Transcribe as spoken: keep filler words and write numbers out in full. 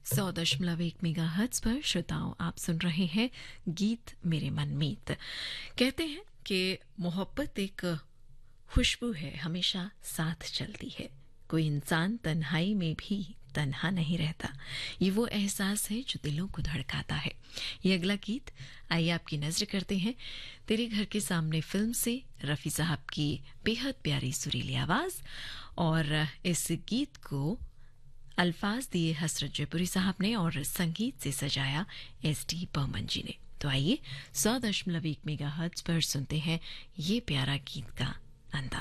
सौ दशमलव एक मेगा हर्ट्ज पर श्रोताओं आप सुन रहे हैं गीत मेरे मन मीत। कहते हैं कि मोहब्बत एक खुशबू है, हमेशा साथ चलती है। कोई इंसान तन्हाई में भी तन्हा नहीं रहता। ये वो एहसास है जो दिलों को धड़काता है। ये अगला गीत आइए आपकी नजर करते हैं तेरे घर के सामने फिल्म से, रफी साहब की बेहद प्यारी सुरीली आवाज। और इस गीत को अल्फाज दिए हसरत जयपुरी साहब ने और संगीत से सजाया एस डी बर्मन जी ने। तो आइए सौ दशमलव एक मेगा हर्ट्ज पर सुनते हैं ये प्यारा गीत का अंदाज।